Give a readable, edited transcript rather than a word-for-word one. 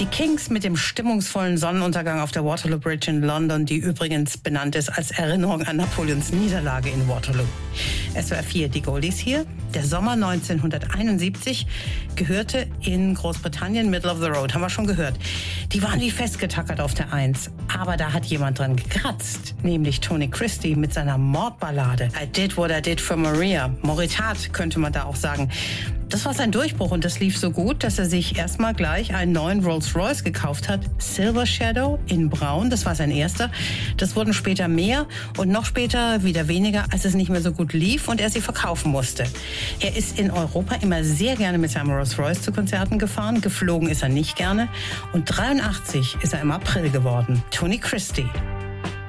Die Kings mit dem stimmungsvollen Sonnenuntergang auf der Waterloo Bridge in London, die übrigens benannt ist als Erinnerung an Napoleons Niederlage in Waterloo. SWR 4, die Goldies hier. Der Sommer 1971 gehörte in Großbritannien Middle of the Road, haben wir schon gehört. Die waren wie festgetackert auf der 1. Aber da hat jemand dran gekratzt, nämlich Tony Christie mit seiner Mordballade I Did What I Did for Maria. Moritat könnte man da auch sagen. Das war sein Durchbruch und das lief so gut, dass er sich erstmal gleich einen neuen Rolls-Royce gekauft hat. Silver Shadow in Braun, das war sein erster. Das wurden später mehr und noch später wieder weniger, als es nicht mehr so gut lief und er sie verkaufen musste. Er ist in Europa immer sehr gerne mit seinem Rolls-Royce zu Konzerten gefahren. Geflogen ist er nicht gerne. Und 83 ist er im April geworden. Tony Christie.